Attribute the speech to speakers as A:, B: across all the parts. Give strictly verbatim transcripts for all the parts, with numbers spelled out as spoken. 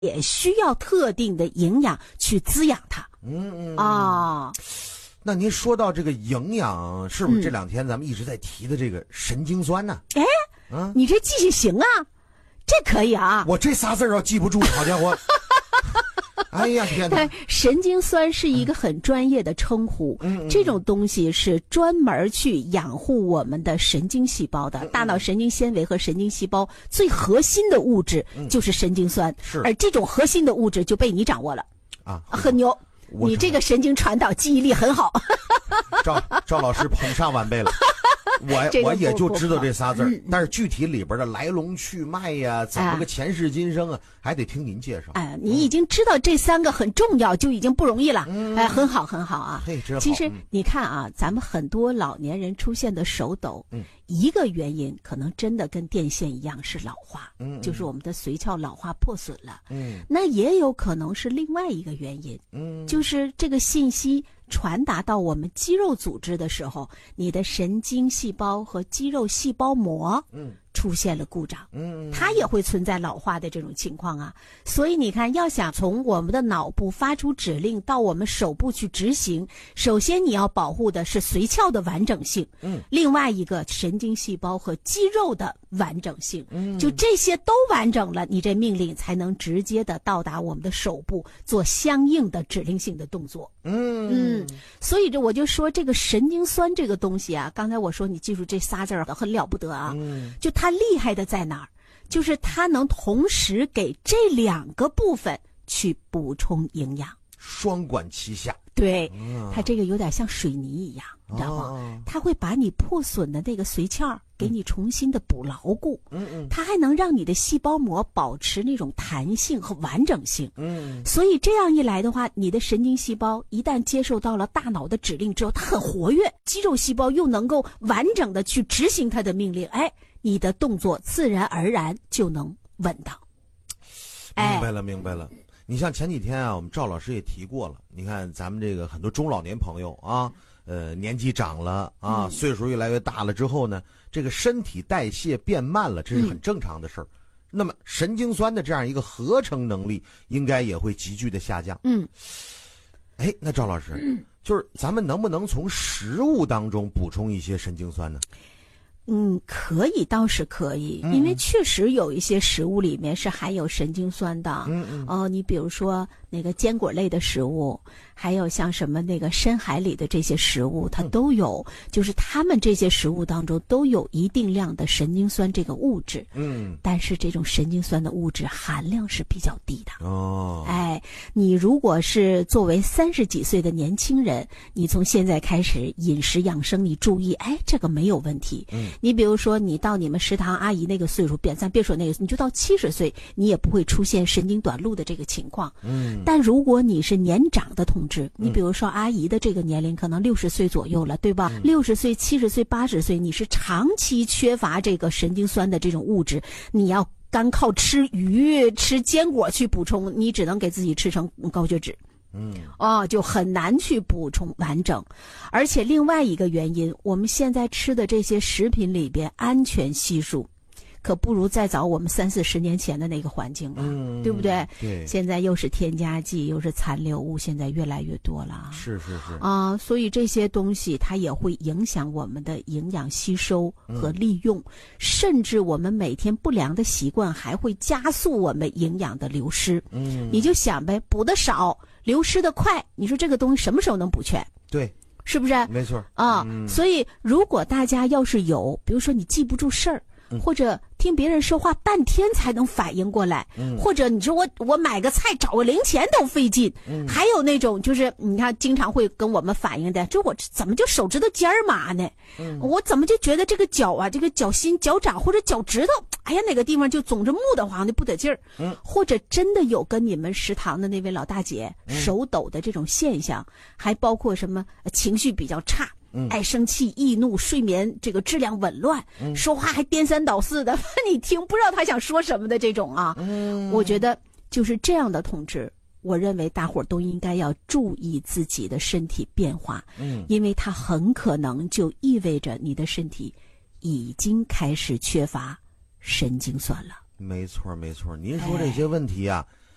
A: 也需要特定的营养去滋养它。
B: 嗯嗯
A: 啊。
B: 那您说到这个营养，是不是这两天咱们一直在提的这个神经酸呢？
A: 哎、嗯，啊，你这记性行啊，这可以啊。
B: 我这仨字儿要记不住，好家伙！哎呀天哪！
A: 神经酸是一个很专业的称呼，嗯，这种东西是专门去养护我们的神经细胞的。嗯、大脑神经纤维和神经细胞最核心的物质就是神经酸，
B: 是、嗯，
A: 而这种核心的物质就被你掌握了
B: 啊，
A: 很牛。你这个神经传导记忆力很好。
B: 赵赵老师捧上晚辈了。我我也就知道这仨字儿、嗯，但是具体里边的来龙去脉呀，怎么个前世今生啊，哎、还得听您介绍。
A: 哎，你已经知道这三个很重要，就已经不容易了。嗯、哎，很好，很好啊。
B: 嘿，真好。
A: 其实你看啊，嗯、咱们很多老年人出现的手抖，嗯，一个原因可能真的跟电线一样是老化，嗯，就是我们的髓鞘老化破损了。嗯，那也有可能是另外一个原因，嗯，就是这个信息传达到我们肌肉组织的时候，你的神经细胞和肌肉细胞膜，嗯，出现了故障，嗯，它也会存在老化的这种情况啊。所以你看，要想从我们的脑部发出指令到我们手部去执行，首先你要保护的是髓鞘的完整性，嗯，另外一个神经细胞和肌肉的完整性，嗯，就这些都完整了，你这命令才能直接的到达我们的手部，做相应的指令性的动作。嗯嗯，所以这我就说这个神经酸这个东西啊，刚才我说你记住这仨字儿很了不得啊，嗯，就它厉害的在哪儿？就是它能同时给这两个部分去补充营养，
B: 双管齐下。
A: 对，嗯、它这个有点像水泥一样，你知道吗？哦、它会把你破损的那个髓鞘给你重新的补牢固，嗯嗯，它还能让你的细胞膜保持那种弹性和完整性，嗯，所以这样一来的话，你的神经细胞一旦接受到了大脑的指令之后，它很活跃，肌肉细胞又能够完整的去执行它的命令，哎，你的动作自然而然就能稳当。
B: 明白了，明白了。你像前几天啊，我们赵老师也提过了，你看咱们这个很多中老年朋友啊，呃，年纪长了啊，嗯、岁数越来越大了之后呢，这个身体代谢变慢了，这是很正常的事儿。嗯、那么神经酸的这样一个合成能力，应该也会急剧的下降。嗯，哎，那赵老师，嗯、就是咱们能不能从食物当中补充一些神经酸呢？
A: 嗯，可以，倒是可以，因为确实有一些食物里面是含有神经酸的。嗯嗯。哦、呃，你比如说那个坚果类的食物，还有像什么那个深海里的这些食物，它都有，嗯、就是它们这些食物当中都有一定量的神经酸这个物质。嗯。但是这种神经酸的物质含量是比较低的。哦。哎，你如果是作为三十几岁的年轻人，你从现在开始饮食养生，你注意，哎，这个没有问题。嗯。你比如说，你到你们食堂阿姨那个岁数，别咱别说那个，你就到七十岁，你也不会出现神经短路的这个情况。嗯。但如果你是年长的同志，你比如说阿姨的这个年龄可能六十岁左右了，对吧？六十岁、七十岁、八十岁，你是长期缺乏这个神经酸的这种物质，你要干靠吃鱼、吃坚果去补充，你只能给自己吃成高血脂。嗯，哦，就很难去补充完整，而且另外一个原因，我们现在吃的这些食品里边安全系数，可不如再早我们三四十年前的那个环境了，嗯、对不对？对，现在又是添加剂，又是残留物，现在越来越多了。
B: 是是是
A: 啊、呃，所以这些东西它也会影响我们的营养吸收和利用，嗯、甚至我们每天不良的习惯还会加速我们营养的流失。嗯，你就想呗，补的少。流失的快，你说这个东西什么时候能补全？
B: 对，
A: 是不是？
B: 没错
A: 啊、嗯。所以，如果大家要是有，比如说你记不住事儿，嗯、或者听别人说话半天才能反应过来，嗯、或者你说我我买个菜找个零钱都费劲，嗯、还有那种就是你看经常会跟我们反映的，这我怎么就手指头尖儿麻呢？嗯、我怎么就觉得这个脚啊，这个脚心、脚掌或者脚趾头，哎呀哪个地方就总是木得慌的不得劲儿，嗯、或者真的有跟你们食堂的那位老大姐手抖的这种现象，嗯、还包括什么情绪比较差。嗯、爱生气、易怒、睡眠这个质量紊乱，嗯、说话还颠三倒四的，你听不知道他想说什么的这种啊，嗯、我觉得就是这样的同志，我认为大伙儿都应该要注意自己的身体变化，嗯，因为它很可能就意味着你的身体已经开始缺乏神经酸了。
B: 没错没错，您说这些问题啊，哎、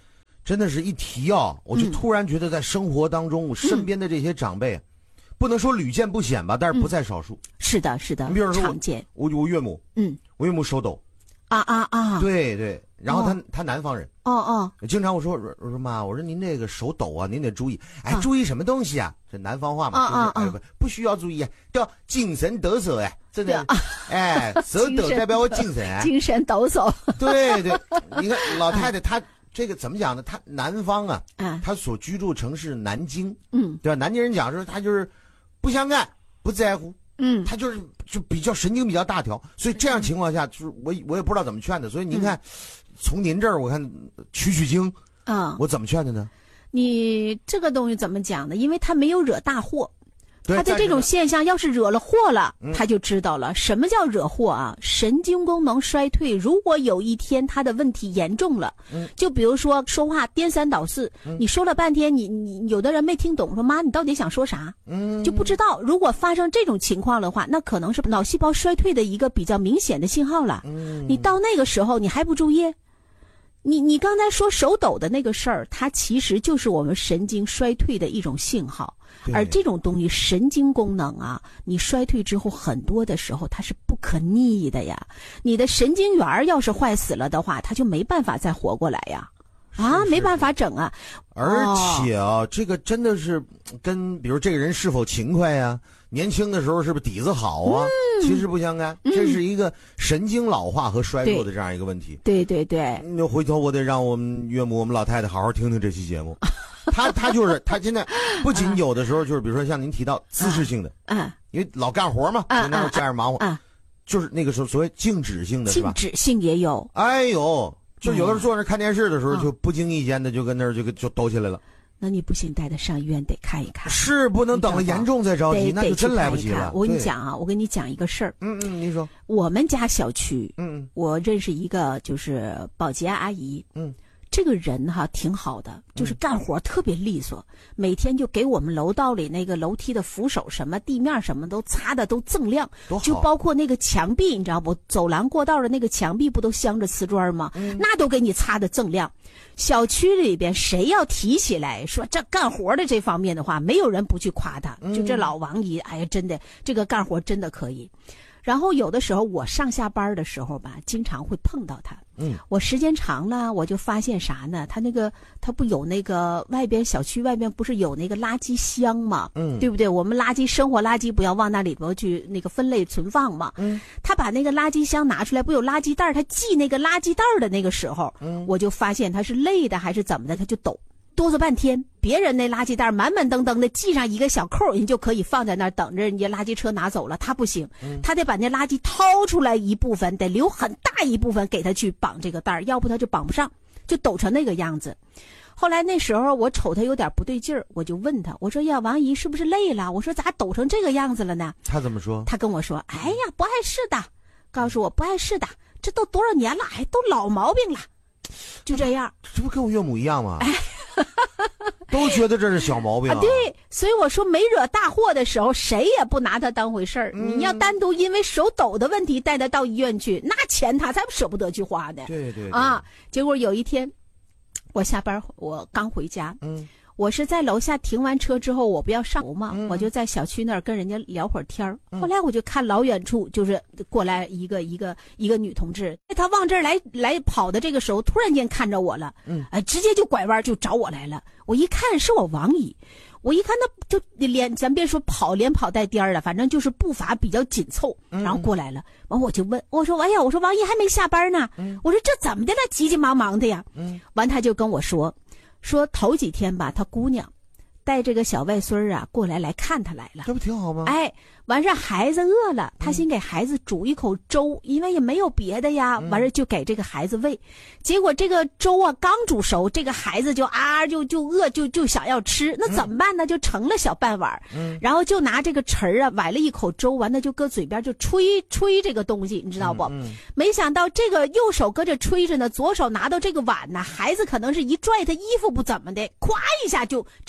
B: 真的是一提啊，我就突然觉得在生活当中，我身边的这些长辈，嗯、不能说屡见不鲜吧，但是不在少数。
A: 嗯、是的，是的，
B: 你比如说
A: 常见。
B: 我我岳母，
A: 嗯，
B: 我岳母手抖。
A: 啊啊啊！
B: 对对，然后他、哦、他南方人。
A: 哦哦，
B: 经常我说我说妈，我说您这个手抖啊，您得注意。哎，啊、注意什么东西啊？这南方话嘛，
A: 啊啊、
B: 就是、哎、不需要注意啊，叫精神抖擞哎，真的。哎，手抖代表我精神啊，
A: 精神抖擞。
B: 对对，你看老太太她。这个怎么讲呢？他南方啊，
A: 啊
B: 他所居住城市南京，
A: 嗯，
B: 对吧？南京人讲说他就是不相干，不在乎，
A: 嗯，
B: 他就是就比较神经比较大条，所以这样情况下，就是我我也不知道怎么劝的。所以您看，嗯、从您这儿我看取取经
A: 啊，
B: 我怎么劝的呢？
A: 你这个东西怎么讲呢？因为他没有惹大祸。他的这种现象要是惹了祸了，
B: 嗯、
A: 他就知道了什么叫惹祸啊！神经功能衰退，如果有一天他的问题严重了，
B: 嗯、
A: 就比如说说话颠三倒四，
B: 嗯、
A: 你说了半天，你你有的人没听懂，说妈你到底想说啥？
B: 嗯，
A: 就不知道。如果发生这种情况的话，那可能是脑细胞衰退的一个比较明显的信号了。
B: 嗯，
A: 你到那个时候你还不注意？你你刚才说手抖的那个事儿，它其实就是我们神经衰退的一种信号。而这种东西，神经功能啊，你衰退之后，很多的时候它是不可逆的呀。你的神经元要是坏死了的话，它就没办法再活过来呀，啊，
B: 是是
A: 没办法整啊。
B: 而且啊，哦、这个真的是跟比如这个人是否勤快呀、啊，年轻的时候是不是底子好啊，
A: 嗯、
B: 其实不相干。这是一个神经老化和衰弱的这样一个问题。
A: 对对对，
B: 那回头我得让我们岳母、我们老太太好好听听这期节目。他他就是他现在不仅有的时候就是比如说像您提到姿势性的，
A: 嗯，
B: 因为老干活嘛，经常家人忙活，
A: 嗯，
B: 就是那个时候所谓静止性的是吧？
A: 静止性也有。
B: 哎呦，就有的时候坐那看电视的时候，就不经意间的就跟那儿就就抖起来了。
A: 那你不行，带他上医院得看一看。
B: 是不能等了严重再着急，那就真来不及了。
A: 我跟你讲啊，我跟你讲一个事儿。
B: 嗯嗯，您说。
A: 我们家小区，
B: 嗯，
A: 我认识一个就是保洁阿姨，
B: 嗯。
A: 这个人哈挺好的，就是干活特别利索，嗯、每天就给我们楼道里那个楼梯的扶手什么地面什么都擦的都锃亮，就包括那个墙壁，你知道不？走廊过道的那个墙壁不都镶着瓷砖吗？
B: 嗯、
A: 那都给你擦的锃亮。小区里边谁要提起来说这干活的这方面的话，没有人不去夸他。就这老王姨，哎呀，真的这个干活真的可以。然后有的时候我上下班的时候吧，经常会碰到他。
B: 嗯，
A: 我时间长了，我就发现啥呢？他那个他不有那个外边小区外边不是有那个垃圾箱吗？
B: 嗯，
A: 对不对？我们垃圾生活垃圾不要往那里头去那个分类存放嘛。
B: 嗯，
A: 他把那个垃圾箱拿出来，不有垃圾袋？他系那个垃圾袋的那个时候，
B: 嗯，
A: 我就发现他是累的还是怎么的，他就抖。哆嗦半天，别人那垃圾袋满满登登的系上一个小扣，人就可以放在那儿等着人家垃圾车拿走了。他不行，
B: 嗯、
A: 他得把那垃圾掏出来一部分，得留很大一部分给他去绑这个袋儿，要不他就绑不上，就抖成那个样子。后来那时候我瞅他有点不对劲儿，我就问他，我说呀，王姨是不是累了？我说咋抖成这个样子了呢？
B: 他怎么说？
A: 他跟我说，哎呀，不碍事的，告诉我不碍事的，这都多少年了，哎，都老毛病了，就这样。
B: 这不跟我岳母一样吗？
A: 哎。
B: 都觉得这是小毛病啊！
A: 啊对，所以我说没惹大祸的时候，谁也不拿他当回事儿。
B: 嗯、
A: 你要单独因为手抖的问题带他到医院去，那钱他才舍不得去花呢。
B: 对 对, 对
A: 啊！结果有一天，我下班我刚回家，
B: 嗯，
A: 我是在楼下停完车之后，我不要上楼嘛，
B: 嗯、
A: 我就在小区那儿跟人家聊会儿天儿。
B: 嗯、
A: 后来我就看老远处就是过来一个一个一个女同志，她往这儿来来跑的这个时候，突然间看着我了，
B: 嗯，
A: 哎，直接就拐弯就找我来了。我一看是我王姨，我一看那就连咱别说跑连跑带颠儿了，反正就是步伐比较紧凑，然后过来了。完、嗯、我就问我说：“哎呀，我说王姨还没下班呢。
B: 嗯”
A: 我说这怎么的了，急急忙忙的呀？
B: 嗯，
A: 完他就跟我说，说头几天吧，他姑娘带这个小外孙啊过来来看他来了，
B: 这不挺好吗？
A: 哎，完事孩子饿了，他先给孩子煮一口粥，嗯、因为也没有别的呀，完事就给这个孩子喂。结果这个粥啊刚煮熟，这个孩子就啊就就饿就就想要吃，那怎么办呢？就盛了小半碗，
B: 嗯、
A: 然后就拿这个匙儿啊崴了一口粥，完了就搁嘴边就吹吹这个东西，你知道不？
B: 嗯嗯、
A: 没想到这个右手搁这吹着呢，左手拿到这个碗呢，孩子可能是一拽他衣服不怎么的，咵一下就直接就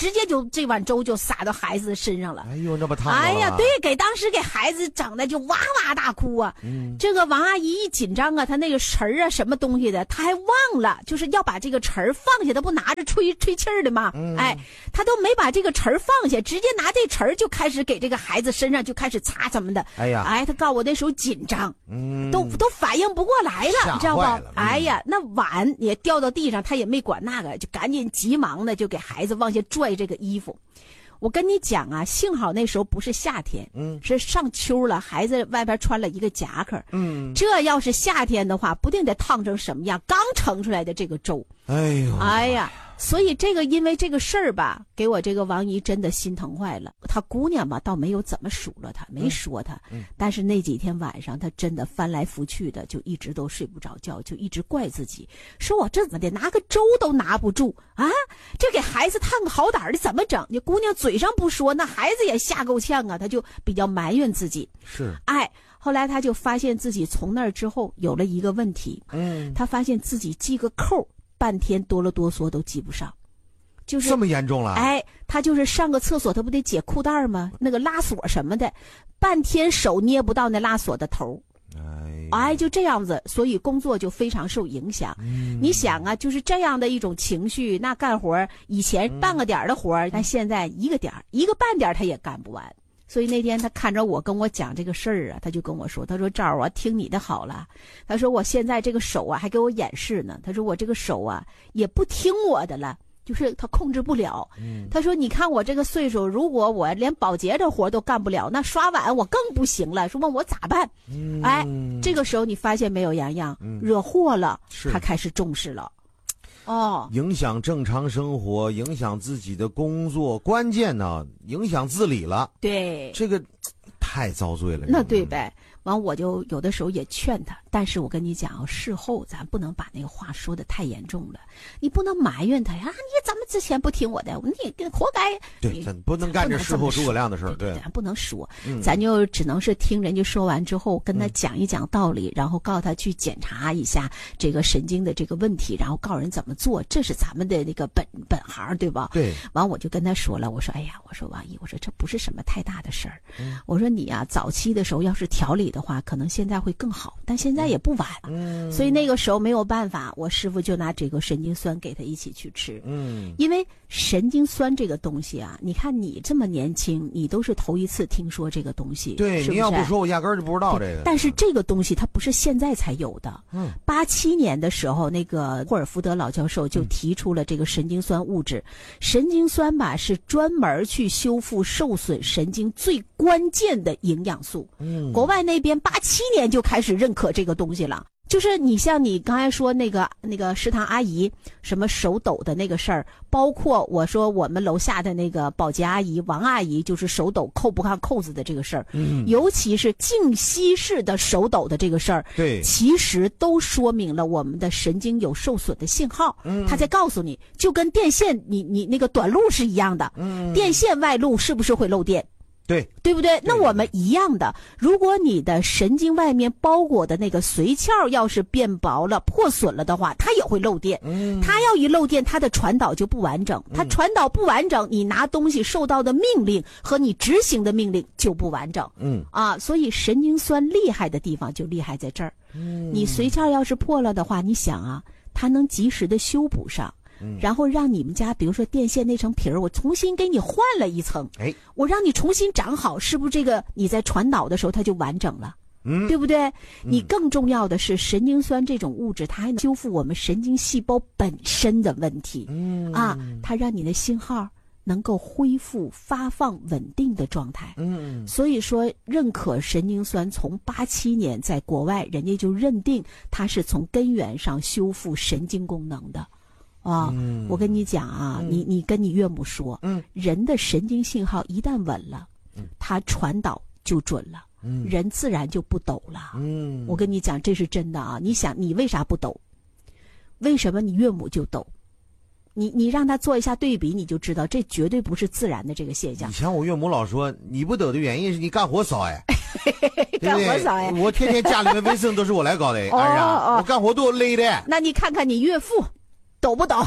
A: 这碗粥就洒到孩子的身上了。
B: 哎呦，那不烫了！
A: 哎呀，对，给当时给孩子整的就哇哇大哭啊。嗯，这个王阿姨一紧张啊，她那个匙儿啊什么东西的，她还忘了，就是要把这个匙儿放下，她不拿着吹吹气儿的吗？嗯，哎，她都没把这个匙儿放下，直接拿这匙儿就开始给这个孩子身上就开始擦什么的。
B: 哎呀，
A: 哎，她告诉我那时候紧张，嗯，都都反应不过来了，你知道不？哎呀，那碗也掉到地上，她也没管那个，就赶紧急忙的就给孩子往下拽这个衣服。我跟你讲啊，幸好那时候不是夏天，嗯，是上秋了，孩子外边穿了一个夹克，嗯，这要是夏天的话，不定得烫成什么样，刚盛出来的这个粥，
B: 哎呦，
A: 哎呀。所以这个因为这个事儿吧，给我这个王姨真的心疼坏了。她姑娘吧，倒没有怎么数落她，没说她、嗯嗯，但是那几天晚上，她真的翻来覆去的，就一直都睡不着觉，就一直怪自己，说我这怎么的，拿个粥都拿不住啊！这给孩子烫个好歹的怎么整？这姑娘嘴上不说，那孩子也吓够呛啊，她就比较埋怨自己。
B: 是，
A: 哎。后来她就发现自己从那儿之后有了一个问题，嗯，她发现自己系个扣。半天哆了哆嗦都系不上，就是
B: 这么严重了。
A: 哎，他就是上个厕所，他不得解裤带吗？那个拉锁什么的，半天手捏不到那拉锁的头。哎，哎，就这样子，所以工作就非常受影响。嗯、你想啊，就是这样的一种情绪，那干活以前半个点的活、嗯，但现在一个点一个半点他也干不完。所以那天他看着我跟我讲这个事儿啊，他就跟我说，他说赵儿啊，听你的好了。他说我现在这个手啊还给我演示呢。他说我这个手啊也不听我的了，就是他控制不了。嗯、他说你看我这个岁数，如果我连保洁这活都干不了，那刷碗我更不行了。说问我咋办？嗯、哎，这个时候你发现没有，洋洋、嗯、惹祸了，他开始重视了。哦，
B: 影响正常生活，影响自己的工作，关键呢，影响自理了。
A: 对，
B: 这个太遭罪了。
A: 那对呗。完，我就有的时候也劝他，但是我跟你讲，事后咱不能把那个话说得太严重了，你不能埋怨他呀，你怎么之前不听我的，你活该。
B: 对，咱不能干这事后诸葛亮的事儿，
A: 对，咱不能说、嗯，咱就只能是听人家说完之后，跟他讲一讲道理，嗯、然后告诉他去检查一下这个神经的这个问题，然后告诉人怎么做，这是咱们的那个本本行，对吧？
B: 对。
A: 完，我就跟他说了，我说，哎呀，我说王姨，我说这不是什么太大的事儿、嗯，我说你啊，早期的时候要是调理的话，可能现在会更好，但现在也不晚了。嗯，所以那个时候没有办法，我师傅就拿这个神经酸给他一起去吃。嗯，因为神经酸这个东西啊，你看你这么年轻，你都是头一次听说这个东西。
B: 对，
A: 是不是？
B: 你要不说，我压根儿就不知道这个。
A: 但是这个东西它不是现在才有的。嗯，八七年的时候，那个霍尔福德老教授就提出了这个神经酸物质。嗯、神经酸吧是专门去修复受损神经最关键的营养素。嗯，国外那边八七年就开始认可这个东西了。就是你像你刚才说那个那个食堂阿姨什么手抖的那个事儿，包括我说我们楼下的那个保洁阿姨王阿姨，就是手抖扣不上扣子的这个事儿，嗯，尤其是静息式的手抖的这个事儿，
B: 对，
A: 其实都说明了我们的神经有受损的信号，嗯，他在告诉你，就跟电线你你那个短路是一样的，嗯，电线外露是不是会漏电？
B: 对，
A: 对不对？那我们一样的，如果你的神经外面包裹的那个髓鞘要是变薄了、破损了的话，它也会漏电。嗯，它要一漏电，它的传导就不完整。它传导不完整，你拿东西受到的命令和你执行的命令就不完整。嗯，啊，所以神经酸厉害的地方就厉害在这儿。嗯，你髓鞘要是破了的话，你想啊，它能及时的修补上。然后让你们家比如说电线那层皮儿我重新给你换了一层，哎，我让你重新长好，是不是这个你在传导的时候它就完整了，嗯，对不对？你更重要的是神经酸这种物质它还能修复我们神经细胞本身的问题，嗯啊，它让你的信号能够恢复发放稳定的状态，嗯，所以说认可神经酸从八七年在国外人家就认定它是从根源上修复神经功能的。啊、哦嗯，我跟你讲啊，嗯、你你跟你岳母说，嗯，人的神经信号一旦稳了，嗯，它传导就准了，嗯，人自然就不抖了，嗯，我跟你讲这是真的啊。你想你为啥不抖？为什么你岳母就抖？你你让他做一下对比，你就知道这绝对不是自然的这个现象。
B: 以前我岳母老说，你不抖的原因是你干活少哎，
A: 干活少哎，
B: 我天天家里面卫生都是我来搞的，哎呀，我干活多累的。
A: 那你看看你岳父。抖不抖？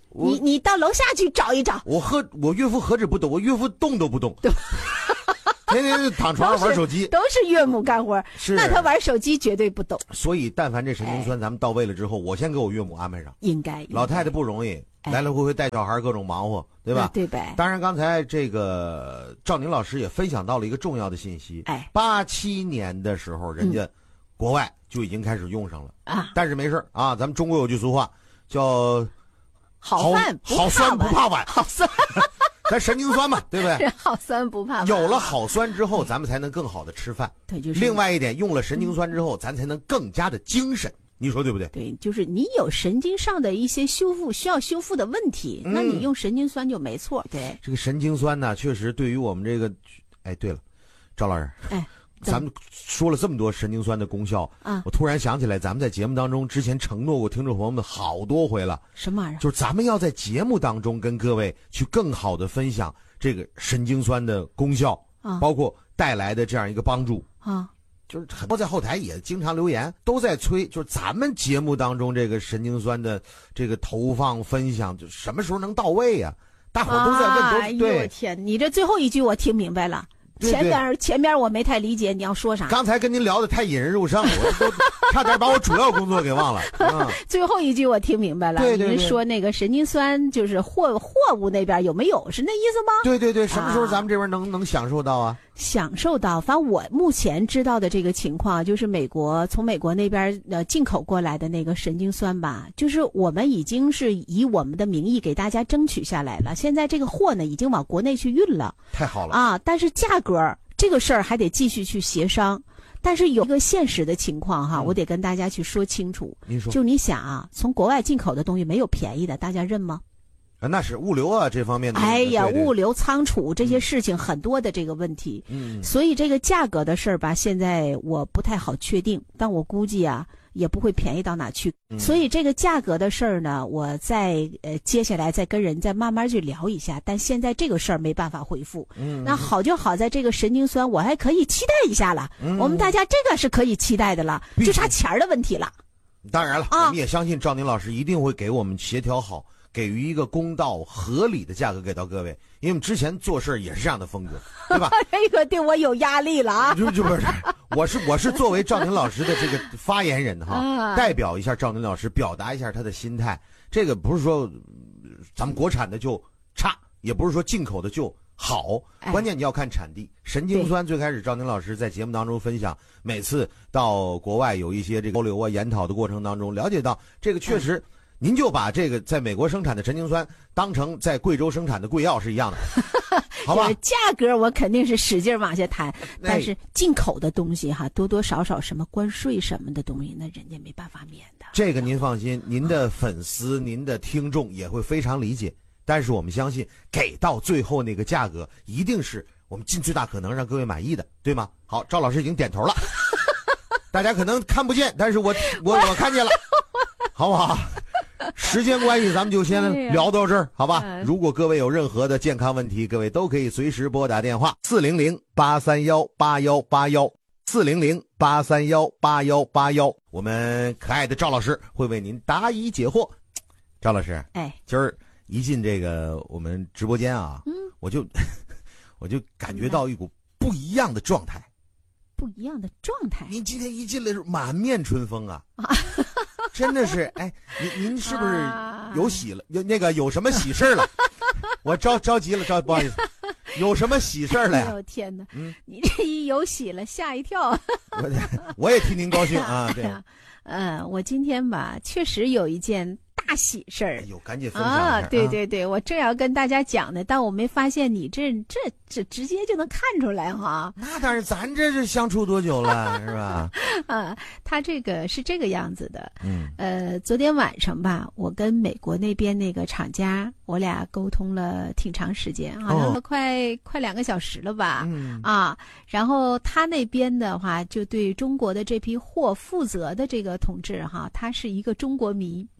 A: 你你到楼下去找一找。
B: 我何我岳父何止不懂，我岳父动都不动。天天就躺床上玩手机，
A: 都是岳母干活。
B: 是，
A: 那他玩手机绝对不懂。
B: 所以，但凡这神经酸咱们到位了之后，哎、我先给我岳母安排上。
A: 应该，
B: 老太太不容易，哎、来来回回带小孩各种忙活，对吧？
A: 对呗。
B: 当然，刚才这个赵宁老师也分享到了一个重要的信息。
A: 哎，
B: 八七年的时候，人家国外就已经开始用上了、
A: 嗯、啊。
B: 但是没事啊，咱们中国有句俗话叫“
A: 好饭不
B: 好酸不怕晚”，
A: 好酸。
B: 咱神经酸嘛，对不对？
A: 好酸不怕晚。
B: 有了好酸之后，咱们才能更好的吃饭。
A: 对，就是。
B: 另外一点，用了神经酸之后，嗯、咱才能更加的精神。你说对不对？
A: 对，就是你有神经上的一些修复需要修复的问题，嗯、那你用神经酸就没错。对，
B: 这个神经酸呢，确实对于我们这个，哎，对了，赵老师，
A: 哎。
B: 咱们说了这么多神经酸的功效
A: 啊，
B: 我突然想起来，咱们在节目当中之前承诺过听众朋友们好多回了。
A: 什么玩意儿？
B: 就是咱们要在节目当中跟各位去更好的分享这个神经酸的功效
A: 啊，
B: 包括带来的这样一个帮助
A: 啊。
B: 就是很多在后台也经常留言，都在催，就是咱们节目当中这个神经酸的这个投放分享，就什么时候能到位呀、啊？大伙儿都在问，
A: 啊、
B: 都
A: 哎
B: 对。
A: 呦天，你这最后一句我听明白了。
B: 对对
A: 前边前边我没太理解你要说啥。
B: 刚才跟您聊的太引人入胜，我都差点把我主要工作给忘了。嗯、
A: 最后一句我听明白了，
B: 对对对，
A: 您说那个神经酸就是货货物那边有没有是那意思吗？
B: 对对对，什么时候咱们这边能、啊、能享受到啊？
A: 享受到，反正我目前知道的这个情况，就是美国从美国那边呃进口过来的那个神经酸吧，就是我们已经是以我们的名义给大家争取下来了，现在这个货呢已经往国内去运了。
B: 太好了
A: 啊！但是价格这个事儿还得继续去协商。但是有一个现实的情况哈，嗯、我得跟大家去说清楚。
B: 您说，
A: 就你想啊，从国外进口的东西没有便宜的，大家认吗？
B: 啊，那是物流啊，这方面的。
A: 哎呀，
B: 对对
A: 物流仓储这些事情很多的这个问题，
B: 嗯，
A: 所以这个价格的事儿吧，现在我不太好确定，但我估计啊，也不会便宜到哪去。
B: 嗯、
A: 所以这个价格的事儿呢，我再呃接下来再跟人再慢慢去聊一下。但现在这个事儿没办法回复。
B: 嗯，
A: 那好就好在这个神经酸，我还可以期待一下了。
B: 嗯、
A: 我们大家这个是可以期待的了，就差钱儿的问题了。
B: 当然了，
A: 啊、
B: 我们也相信赵宁老师一定会给我们协调好。给予一个公道合理的价格给到各位，因为我们之前做事也是这样的风格，对吧？
A: 这个对我有压力了啊！
B: 就就不是，我是我是作为赵宁老师的这个发言人哈，
A: 啊、
B: 代表一下赵宁老师，表达一下他的心态。这个不是说咱们国产的就差，也不是说进口的就好，关键你要看产地。神经酸最开始赵宁老师在节目当中分享，每次到国外有一些这个交流啊、研讨的过程当中，了解到这个确实。嗯您就把这个在美国生产的神经酸当成在贵州生产的贵药是一样的，好吧？
A: 价格我肯定是使劲往下谈，但是进口的东西哈，多多少少什么关税什么的东西，那人家没办法免的。
B: 这个您放心，您的粉丝、您的听众也会非常理解。但是我们相信，给到最后那个价格，一定是我们尽最大可能让各位满意的，对吗？好，赵老师已经点头了，大家可能看不见，但是我我我看见了，好不好？时间关系，咱们就先聊到这儿，好吧？如果各位有任何的健康问题，各位都可以随时拨打电话四零零八三幺八幺八幺四零零八三幺八幺八幺，我们可爱的赵老师会为您答疑解惑。赵老师，
A: 哎，
B: 今儿一进这个我们直播间啊，
A: 嗯，
B: 我就我就感觉到一股不一样的状态，
A: 不一样的状态。
B: 您今天一进来是满面春风啊！真的是，哎，您您是不是有喜了？有那个有什么喜事了？我着着急了，着不好意思，有什么喜事了呀？
A: 哎呦天哪！
B: 嗯，
A: 你这一有喜了，吓一跳。
B: 我我也替您高兴啊！对，
A: 嗯，我今天吧，确实有一件大喜事儿。
B: 哎呦，赶紧分享一下
A: 啊！对对对，我正要跟大家讲呢，但我没发现你这这这直接就能看出来哈。
B: 那当然，咱这是相处多久了，是吧？
A: 啊，他这个是这个样子的。
B: 嗯。
A: 呃，昨天晚上吧，我跟美国那边那个厂家，我俩沟通了挺长时间，好像快、哦、快两个小时了吧。
B: 嗯。
A: 啊，然后他那边的话，就对中国的这批货负责的这个同志哈，他是一个中国迷。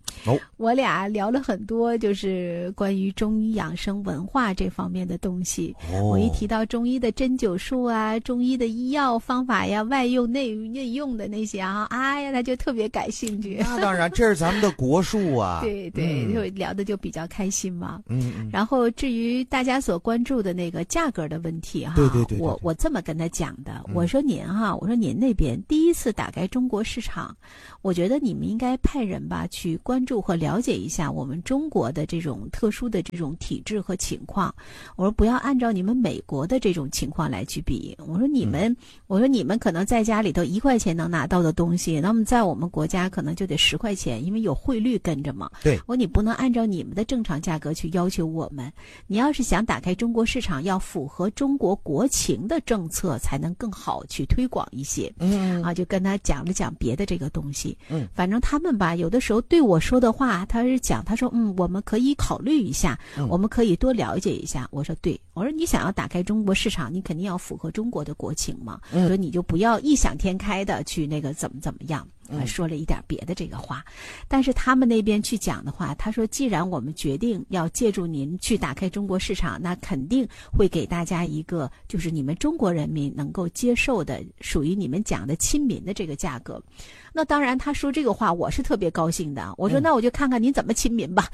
B: 哦，
A: 我俩聊了很多，就是关于中医养生文化这方面的东西。
B: 哦，
A: 我一提到中医的针灸术啊，中医的医药方法呀，外用内内用的那些啊，哎呀，他就特别感兴趣。
B: 那当然，这是咱们的国术啊。
A: 对对，
B: 嗯、
A: 就聊的就比较开心嘛。
B: 嗯嗯。
A: 然后至于大家所关注的那个价格的问题哈，
B: 对对 对, 对, 对，
A: 我我这么跟他讲的，
B: 嗯、
A: 我说您哈，我说您那边第一次打开中国市场，我觉得你们应该派人吧去关注和了解一下我们中国的这种特殊的这种体制和情况。我说不要按照你们美国的这种情况来去比。我说你们，嗯、我说你们可能在家里头一块钱能拿到的东西，那么在我们国家可能就得十块钱，因为有汇率跟着嘛。
B: 对，
A: 我说你不能按照你们的正常价格去要求我们。你要是想打开中国市场，要符合中国国情的政策，才能更好去推广一些。
B: 嗯
A: 啊，就跟他讲了讲别的这个东西。
B: 嗯，
A: 反正他们吧，有的时候对我说的话，他是讲，他说嗯，我们可以考虑一下，
B: 嗯、
A: 我们可以多了解一下。我说对，我说你想要打开中国市场，你肯定要符合中国的国情嘛。
B: 嗯，
A: 所以你就不要异想天开的去那个怎么怎么样。
B: 嗯、
A: 说了一点别的这个话，但是他们那边去讲的话，他说既然我们决定要借助您去打开中国市场，那肯定会给大家一个就是你们中国人民能够接受的属于你们讲的亲民的这个价格。那当然他说这个话我是特别高兴的，我说那我就看看您怎么亲民吧。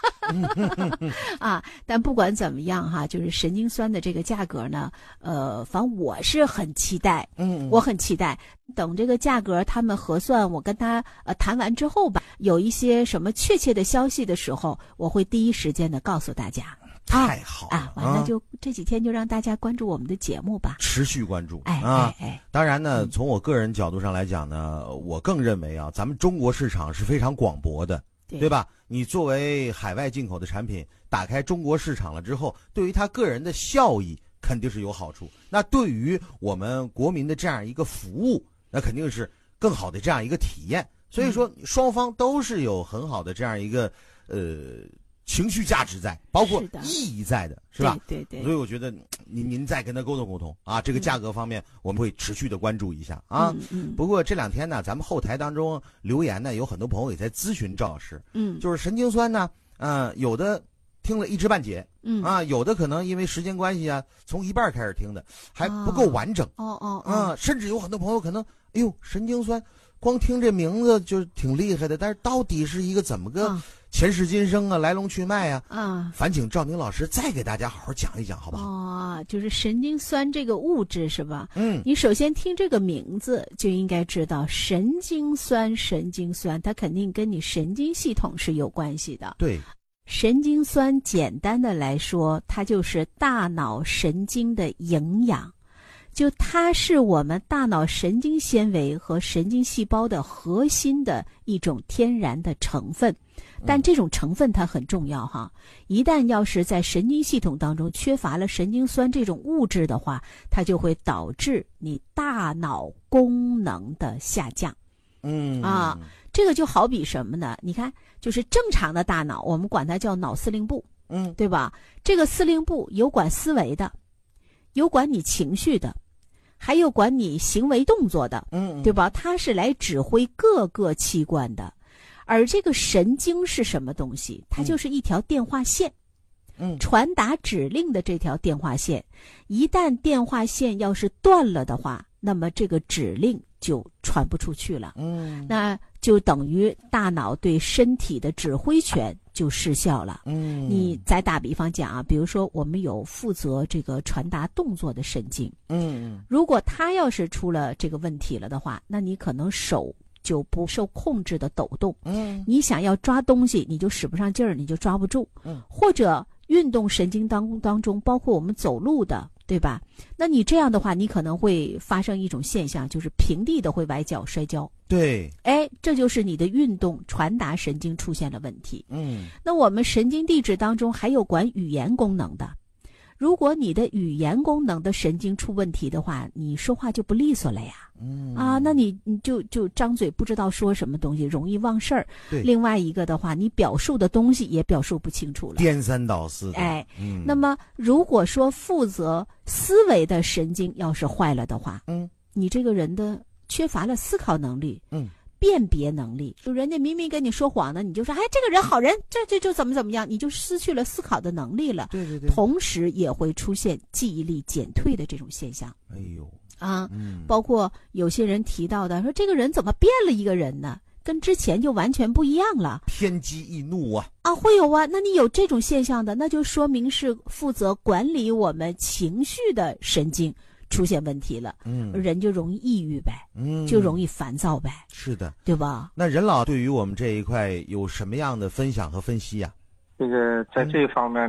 A: 啊，但不管怎么样哈，就是神经酸的这个价格呢，呃，反正我是很期待，
B: 嗯，
A: 我很期待。等这个价格他们核算，我跟他呃谈完之后吧，有一些什么确切的消息的时候，我会第一时间的告诉大家。
B: 太好了
A: 啊！完了就、啊、这几天就让大家关注我们的节目吧，
B: 持续关注。
A: 哎
B: 啊，
A: 哎哎，
B: 当然呢，
A: 嗯、
B: 从我个人角度上来讲呢，我更认为啊，咱们中国市场是非常广博的，
A: 对,
B: 对吧？你作为海外进口的产品，打开中国市场了之后，对于他个人的效益肯定是有好处。那对于我们国民的这样一个服务，那肯定是更好的这样一个体验。所以说，双方都是有很好的这样一个呃。情绪价值在，包括意义在的，是吧？
A: 对对对。
B: 所以我觉得您您再跟他沟通沟通啊，这个价格方面我们会持续的关注一下啊。
A: 嗯嗯。
B: 不过这两天呢，咱们后台当中留言呢，有很多朋友也在咨询赵老师，
A: 嗯，
B: 就是神经酸呢，呃，有的听了一知半解，
A: 嗯
B: 啊，有的可能因为时间关系啊，从一半开始听的，还不够完整。
A: 哦哦
B: 哦。啊，甚至有很多朋友可能，哎呦，神经酸，光听这名字就挺厉害的，但是到底是一个怎么个？
A: 啊
B: 前世今生啊，来龙去脉啊，
A: 啊，
B: 烦请赵宁老师再给大家好好讲一讲，好不好？
A: 哦，就是神经酸这个物质是吧？
B: 嗯，
A: 你首先听这个名字就应该知道，神经酸，神经酸，它肯定跟你神经系统是有关系的。
B: 对，
A: 神经酸简单的来说，它就是大脑神经的营养。就它是我们大脑神经纤维和神经细胞的核心的一种天然的成分，但这种成分它很重要哈。一旦要是在神经系统当中缺乏了神经酸这种物质的话，它就会导致你大脑功能的下降。
B: 嗯
A: 啊，这个就好比什么呢？你看，就是正常的大脑，我们管它叫脑司令部，
B: 嗯，
A: 对吧？这个司令部有管思维的，有管你情绪的，还有管你行为动作的，
B: 嗯，
A: 对吧？它是来指挥各个器官的。而这个神经是什么东西？它就是一条电话线，
B: 嗯，
A: 传达指令的这条电话线，一旦电话线要是断了的话，那么这个指令就传不出去了，
B: 嗯，
A: 那就等于大脑对身体的指挥权就失效了。
B: 嗯，
A: 你再打比方讲啊，比如说我们有负责这个传达动作的神经，
B: 嗯，
A: 如果它要是出了这个问题了的话，那你可能手就不受控制的抖动，
B: 嗯，
A: 你想要抓东西你就使不上劲儿，你就抓不住，
B: 嗯，
A: 或者运动神经当当中包括我们走路的，对吧？那你这样的话，你可能会发生一种现象，就是平地的会崴脚摔跤。
B: 对，
A: 哎，这就是你的运动传达神经出现了问题。
B: 嗯，
A: 那我们神经递质当中还有管语言功能的，如果你的语言功能的神经出问题的话，你说话就不利索了呀。
B: 嗯
A: 啊，那你你就就张嘴不知道说什么东西，容易忘事儿。
B: 对，
A: 另外一个的话，你表述的东西也表述不清楚了，
B: 颠三倒四的。
A: 哎，
B: 嗯，
A: 那么如果说负责思维的神经要是坏了的话，
B: 嗯，
A: 你这个人的缺乏了思考能力，
B: 嗯，
A: 辨别能力，就人家明明跟你说谎呢，你就说哎这个人好人，这这就怎么怎么样，你就失去了思考的能力了。
B: 对对对。
A: 同时也会出现记忆力减退的这种现象。
B: 哎呦
A: 啊，
B: 嗯，
A: 包括有些人提到的说这个人怎么变了一个人呢？跟之前就完全不一样了，
B: 偏激易怒啊！
A: 啊，会有啊。那你有这种现象的，那就说明是负责管理我们情绪的神经出现问题了，
B: 嗯，
A: 人就容易抑郁呗，
B: 嗯，
A: 就容易烦躁呗，
B: 是的，
A: 对吧？
B: 那任老对于我们这一块有什么样的分享和分析呀、
C: 这个在这方面